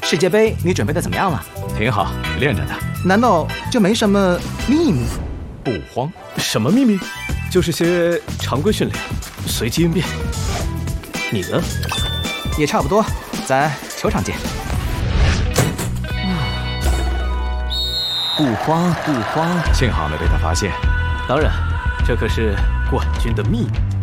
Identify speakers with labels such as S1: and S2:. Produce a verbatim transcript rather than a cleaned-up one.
S1: 世界杯你准备的怎么样了？
S2: 挺好，练着呢。
S1: 难道就没什么秘密？
S2: 不慌。什么秘密？就是些常规训练，随机应变。你呢？
S1: 也差不多，咱球场见。
S2: 不慌不慌，幸好没被他发现。当然，这可是冠军的秘密。